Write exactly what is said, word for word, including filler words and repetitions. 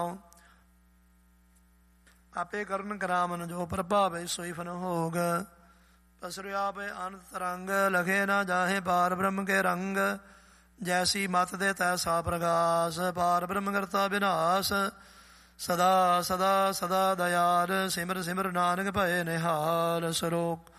ਆਪੇ ਕਰਨ ਕਰਾਮਨ ਜੋ ਪ੍ਰਭਾਵੇ ਸੋਈ ਫਨ ਹੋਗ। ਪਸਰਿਆ ਪੇ ਅਨੰਤ ਤਰੰਗ ਲਖੇ ਨਾ ਜਾਹੇ ਪਾਰ ਬ੍ਰਹਮ ਕੇ ਰੰਗ। ਜੈਸੀ ਮਤ ਦੇ ਤੈਸਾ ਪ੍ਰਗਾਸ ਪਾਰ ਬ੍ਰਹਮ ਕਰਤਾ ਵਿਨਾਸ਼। ਸਦਾ ਸਦਾ ਸਦਾ ਦਇਆਲ ਸਿਮਰ ਸਿਮਰ ਨਾਨਕ ਭਏ ਨਿਹਾਲ। ਸ਼ਲੋਕ